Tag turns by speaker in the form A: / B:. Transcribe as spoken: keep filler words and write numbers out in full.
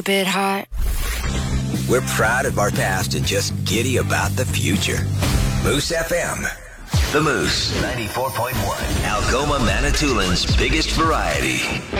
A: bit hot.
B: We're proud of our past and just giddy about the future. Moose F M. The Moose, ninety-four point one. Algoma, Manitoulин's biggest variety.